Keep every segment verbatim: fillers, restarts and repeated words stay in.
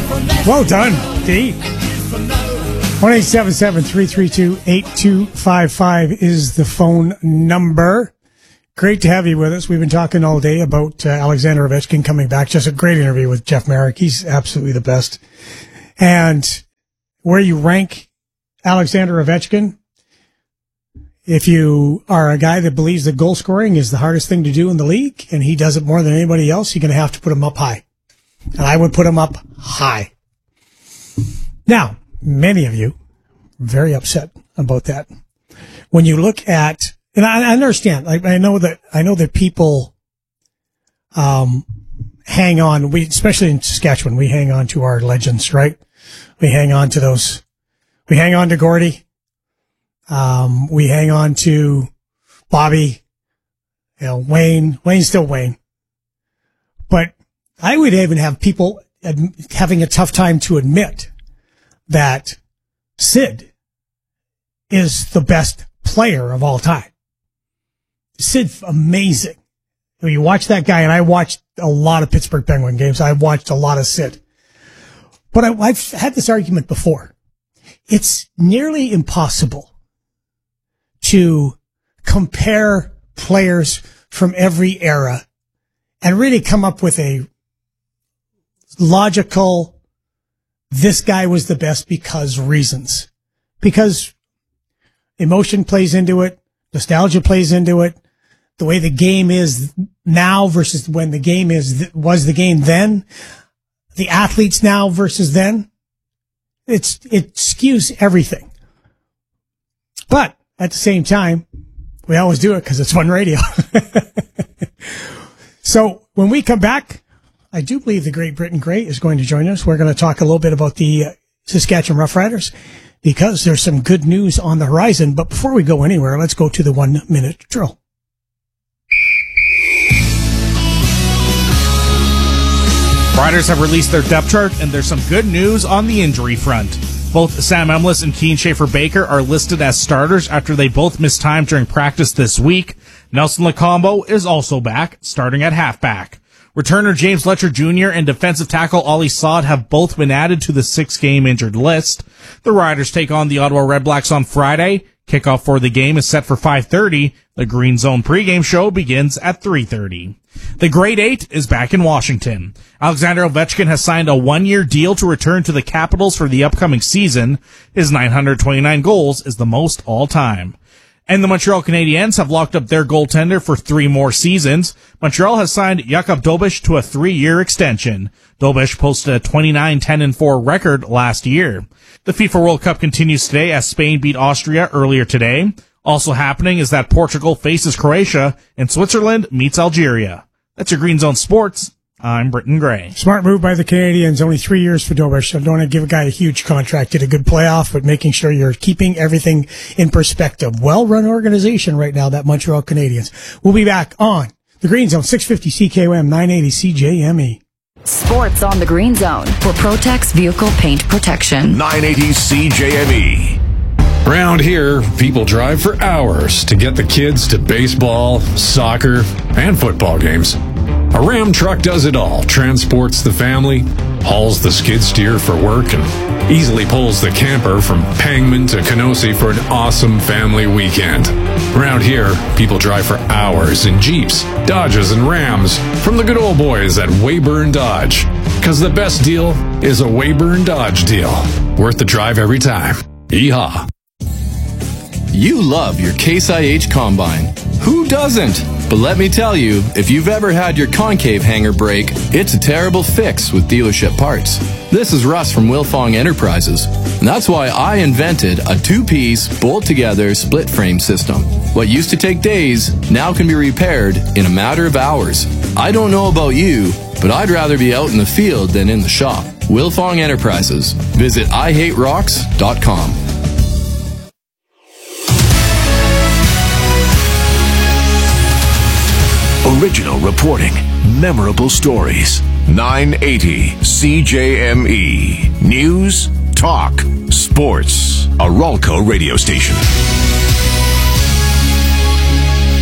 Well done, D. one eight seven seven, three three two, eight two five five is the phone number. Great to have you with us. We've been talking all day about uh, Alexander Ovechkin coming back. Just a great interview with Jeff Marek. He's absolutely the best. And where you rank Alexander Ovechkin, if you are a guy that believes that goal scoring is the hardest thing to do in the league, and he does it more than anybody else, you're going to have to put him up high. And I would put him up high. Now, many of you are very upset about that. When you look at, and I understand, I, I know that, I know that people, um, hang on, we, especially in Saskatchewan, we hang on to our legends, right? We hang on to those, we hang on to Gordy. Um, we hang on to Bobby, you know, Wayne, Wayne's still Wayne. But I would even have people ad- having a tough time to admit that Sid is the best player of all time. Sid's amazing. When you watch that guy, and I watched a lot of Pittsburgh Penguin games. I watched a lot of Sid. But I, I've had this argument before. It's nearly impossible to compare players from every era and really come up with a logical, this guy was the best because reasons. Because emotion plays into it, nostalgia plays into it, the way the game is now versus when the game is was the game then, the athletes now versus then. It's it skews everything. But at the same time, we always do it because it's fun radio. So when we come back, I do believe the great Britton Gray is going to join us. We're going to talk a little bit about the uh, Saskatchewan Roughriders because there's some good news on the horizon. But before we go anywhere, let's go to the one-minute drill. Riders have released their depth chart, and there's some good news on the injury front. Both Sam Emlis and Keen Schaefer-Baker are listed as starters after they both missed time during practice this week. Nelson Lacombo is also back, starting at halfback. Returner James Letcher Junior and defensive tackle Ollie Saad have both been added to the six-game injured list. The Riders take on the Ottawa Redblacks on Friday. Kickoff for the game is set for five thirty. The Green Zone pregame show begins at three thirty. The Grade eight is back in Washington. Alexander Ovechkin has signed a one-year deal to return to the Capitals for the upcoming season. His nine hundred twenty-nine goals is the most all-time. And the Montreal Canadiens have locked up their goaltender for three more seasons. Montreal has signed Jakub Dobeš to a three-year extension. Dobeš posted a twenty-nine ten and four record last year. The FIFA World Cup continues today as Spain beat Austria earlier today. Also happening is that Portugal faces Croatia and Switzerland meets Algeria. That's your Green Zone Sports. I'm Britton Gray. Smart move by the Canadians. Only three years for Dobeš. I don't want to give a guy a huge contract. Did a good playoff, but making sure you're keeping everything in perspective. Well-run organization right now, that Montreal Canadiens. We'll be back on the Green Zone, six fifty C K O M, nine eighty C J M E. Sports on the Green Zone for Protex Vehicle Paint Protection. nine eighty C J M E. Around here, people drive for hours to get the kids to baseball, soccer, and football games. A Ram truck does it all, transports the family, hauls the skid steer for work, and easily pulls the camper from Pangman to Kenosi for an awesome family weekend. Around here, people drive for hours in Jeeps, Dodges, and Rams from the good old boys at Weyburn Dodge. Because the best deal is a Weyburn Dodge deal. Worth the drive every time. Yeehaw. You love your Case I H Combine. Who doesn't? But let me tell you, if you've ever had your concave hanger break, it's a terrible fix with dealership parts. This is Russ from Wilfong Enterprises, and that's why I invented a two-piece, bolt-together, split-frame system. What used to take days now can be repaired in a matter of hours. I don't know about you, but I'd rather be out in the field than in the shop. Wilfong Enterprises. Visit I hate rocks dot com. Original reporting, memorable stories. nine eighty C J M E. News, talk, sports. A Ralco radio station.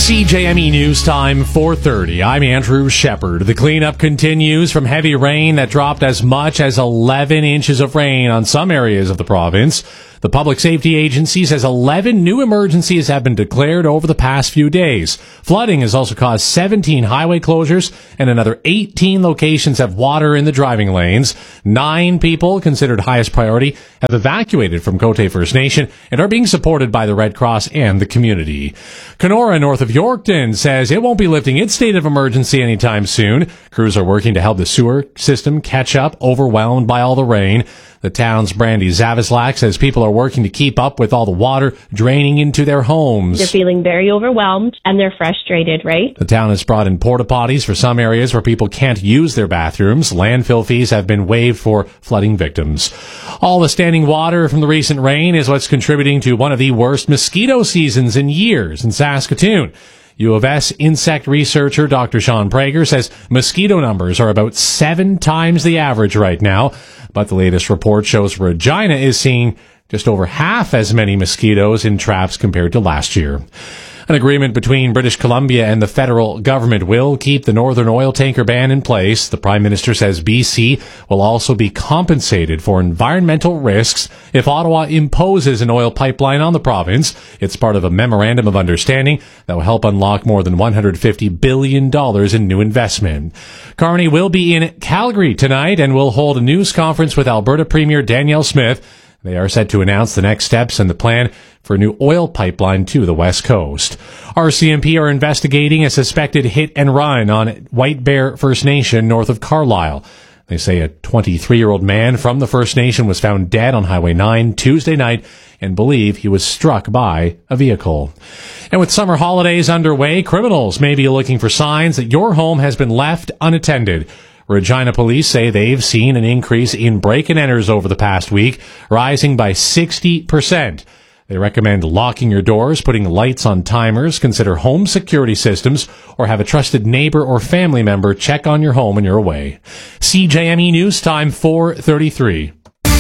C J M E News Time, four thirty. I'm Andrew Shepard. The cleanup continues from heavy rain that dropped as much as eleven inches of rain on some areas of the province. The Public Safety Agency says eleven new emergencies have been declared over the past few days. Flooding has also caused seventeen highway closures, and another eighteen locations have water in the driving lanes. Nine people, considered highest priority, have evacuated from Cote First Nation and are being supported by the Red Cross and the community. Kenora, north of Yorkton, says it won't be lifting its state of emergency anytime soon. Crews are working to help the sewer system catch up, overwhelmed by all the rain. The town's Brandy Zavislak says people are working to keep up with all the water draining into their homes. They're feeling very overwhelmed and they're frustrated, right? The town has brought in porta potties for some areas where people can't use their bathrooms. Landfill fees have been waived for flooding victims. All the standing water from the recent rain is what's contributing to one of the worst mosquito seasons in years in Saskatoon. U of S insect researcher Doctor Sean Prager says mosquito numbers are about seven times the average right now, but the latest report shows Regina is seeing just over half as many mosquitoes in traps compared to last year. An agreement between British Columbia and the federal government will keep the Northern oil tanker ban in place. The Prime Minister says B C will also be compensated for environmental risks if Ottawa imposes an oil pipeline on the province. It's part of a memorandum of understanding that will help unlock more than one hundred fifty billion dollars in new investment. Carney will be in Calgary tonight and will hold a news conference with Alberta Premier Danielle Smith. They are set to announce the next steps and the plan for a new oil pipeline to the West Coast. R C M P are investigating a suspected hit and run on White Bear First Nation north of Carlisle. They say a twenty-three-year-old man from the First Nation was found dead on Highway nine Tuesday night and believe he was struck by a vehicle. And with summer holidays underway, criminals may be looking for signs that your home has been left unattended. Regina police say they've seen an increase in break-and-enters over the past week, rising by sixty percent. They recommend locking your doors, putting lights on timers, consider home security systems, or have a trusted neighbor or family member check on your home when you're away. C J M E News Time, four thirty-three.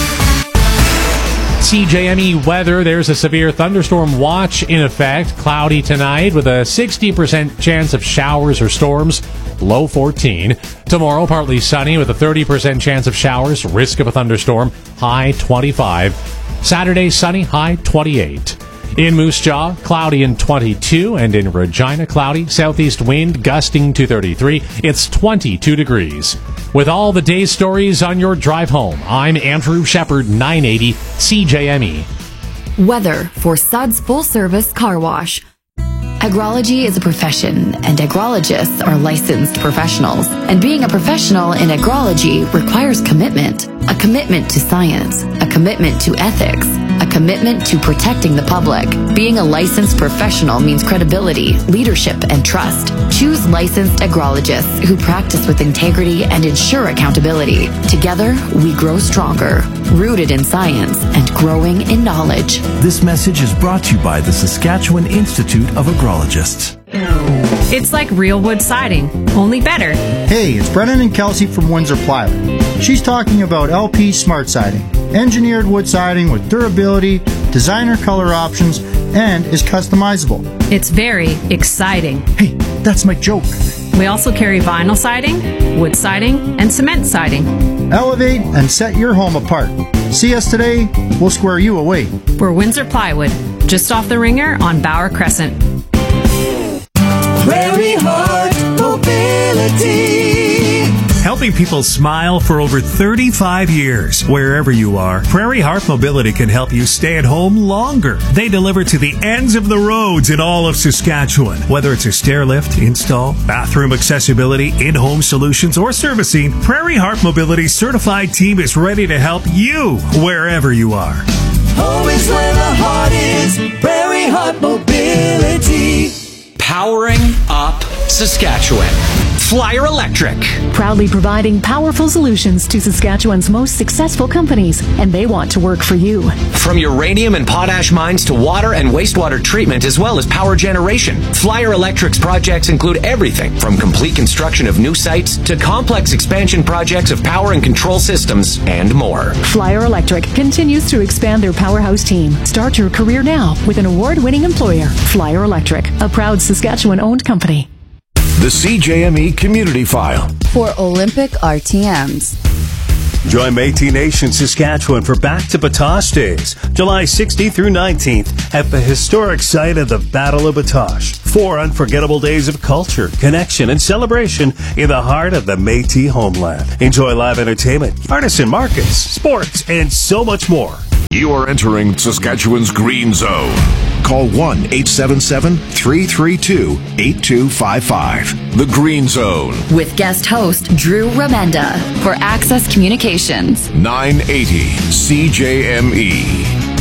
C J M E weather, there's a severe thunderstorm watch in effect. Cloudy tonight with a sixty percent chance of showers or storms, low fourteen. Tomorrow, partly sunny with a thirty percent chance of showers, risk of a thunderstorm, high twenty-five. Saturday, sunny, high twenty-eight. In Moose Jaw, cloudy and twenty-two, and in Regina, cloudy, southeast wind gusting to thirty-three. It's twenty-two degrees. With all the day's stories on your drive home, I'm Andrew Shepard, nine eighty C J M E. Weather for Suds Full Service Car Wash. Agrology is a profession, and agrologists are licensed professionals. And being a professional in agrology requires commitment. A commitment to science, a commitment to ethics, a commitment to protecting the public. Being a licensed professional means credibility, leadership, and trust. Choose licensed agrologists who practice with integrity and ensure accountability. Together, we grow stronger, rooted in science and growing in knowledge. This message is brought to you by the Saskatchewan Institute of Agrologists. It's like real wood siding, only better. Hey, it's Brennan and Kelsey from Windsor Plywood. She's talking about L P Smart Siding. Engineered wood siding with durability, designer color options, and is customizable. It's very exciting. Hey, that's my joke. We also carry vinyl siding, wood siding, and cement siding. Elevate and set your home apart. See us today, we'll square you away. We're Windsor Plywood, just off the Ringer on Bauer Crescent. Prairie Heart Mobility. Helping people smile for over thirty-five years. Wherever you are, Prairie Heart Mobility can help you stay at home longer. They deliver to the ends of the roads in all of Saskatchewan. Whether it's a stair lift, install, bathroom accessibility, in-home solutions, or servicing, Prairie Heart Mobility's certified team is ready to help you wherever you are. Home is where the heart is. Prairie Heart Mobility. Powering up Saskatchewan. Flyer Electric. Proudly providing powerful solutions to Saskatchewan's most successful companies, and they want to work for you. From uranium and potash mines to water and wastewater treatment, as well as power generation, Flyer Electric's projects include everything from complete construction of new sites to complex expansion projects of power and control systems and more. Flyer Electric continues to expand their powerhouse team. Start your career now with an award-winning employer, Flyer Electric, a proud Saskatchewan-owned company. The C J M E Community File for Olympic R T Ms. Join Métis Nation Saskatchewan for Back to Batoche Days, July sixteenth through nineteenth at the historic site of the Battle of Batoche. Four unforgettable days of culture, connection, and celebration in the heart of the Métis homeland. Enjoy live entertainment, artisan markets, sports, and so much more. You are entering Saskatchewan's Green Zone. Call one eight seven seven, three three two, eight two five five. The Green Zone. With guest host Drew Remenda for Access Communications. nine eighty C J M E.